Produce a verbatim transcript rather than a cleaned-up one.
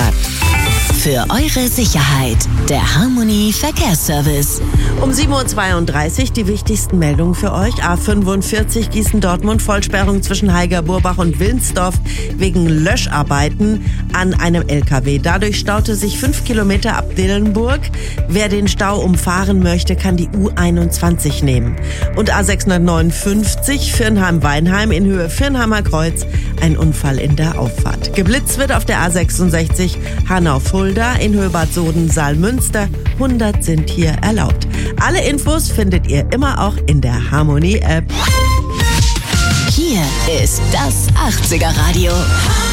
Stadt. Für eure Sicherheit, der Harmony Verkehrsservice. Um sieben Uhr zweiunddreißig die wichtigsten Meldungen für euch. A fünfundvierzig Gießen-Dortmund, Vollsperrung zwischen Heiger-Burbach und Wilnsdorf wegen Löscharbeiten an einem L K W. Dadurch staute sich fünf Kilometer ab Dillenburg. Wer den Stau umfahren möchte, kann die U einundzwanzig nehmen. Und A sechshundertneunundfünfzig Virnheim-Weinheim in Höhe Virnheimer Kreuz, ein Unfall in der Auffahrt. Geblitzt wird auf der A sechsundsechzig Hanau-Fulda in Höhe Bad Soden-Saalmünster. hundert sind hier erlaubt. Alle Infos findet ihr immer auch in der Harmony-App. Hier ist das achtziger Radio.